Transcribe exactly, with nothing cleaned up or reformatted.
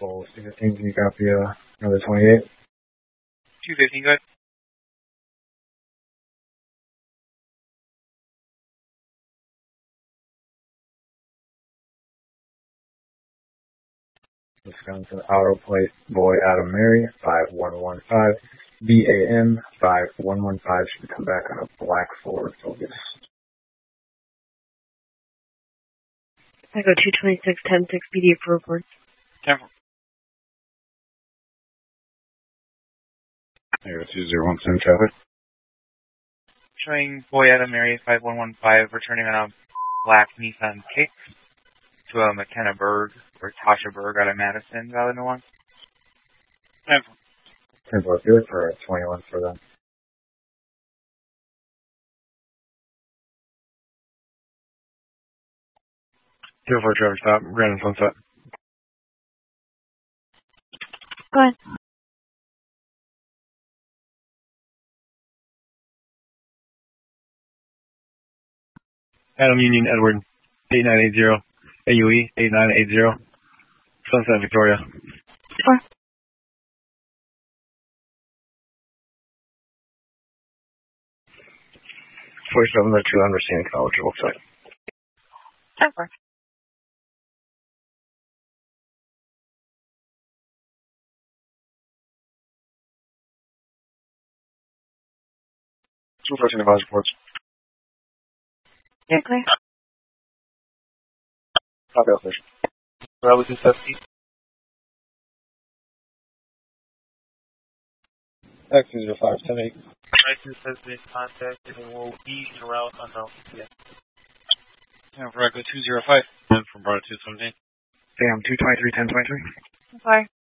Full C fifteen, can you copy uh, another twenty-eight? two fifteen, go ahead. Wisconsin Auto Plate Boy Adam Mary, five one one five. B A M, five one one five, should come back on a black Ford Focus. I go two twenty-six, ten six, B D for reports. ten four. I go two zero one seven traffic. Showing Boy Adam Mary, five one one five, returning on a black Nissan Kicks to a McKenna Berg or Tasha Berg out of Madison, valid no one. ten four. ten four, good for a twenty-one for them. zero four Trevor, stop. Grand Sunset. Go ahead. Adam Union Edward, eight nine eight zero. A U E, eight nine eight zero. Sunset Victoria. Four. forty-seven to two, understanding eligible site. ten four. two fourteen advised reports. Yeah, clear. Copy out station. Bravo two seventy. X zero five ten eight. License has been contacted and will be around unknown. Yeah. ten for Echo two zero five. ten from Bravo two seventeen. Sam, two twenty-three, ten twenty-three. Sorry.